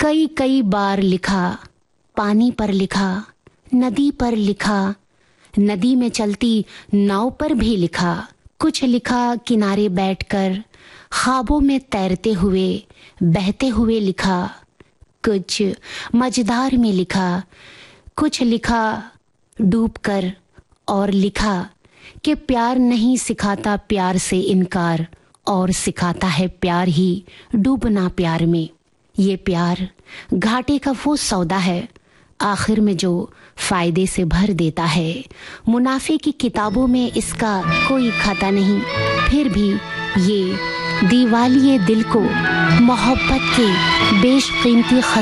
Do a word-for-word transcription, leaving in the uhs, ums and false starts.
कई कई बार लिखा, पानी पर लिखा, नदी पर लिखा, नदी में चलती नाव पर भी लिखा। कुछ लिखा किनारे बैठकर, ख्वाबों में तैरते हुए, बहते हुए लिखा। कुछ मझधार में लिखा, कुछ लिखा डूबकर, और लिखा कि प्यार नहीं सिखाता प्यार से इनकार, और सिखाता है प्यार ही डूबना प्यार में। ये प्यार घाटे का वो सौदा है, आखिर में जो फायदे से भर देता है। मुनाफे की किताबों में इसका कोई खाता नहीं, फिर भी ये दीवालिए दिल को मोहब्बत के बेशकीमती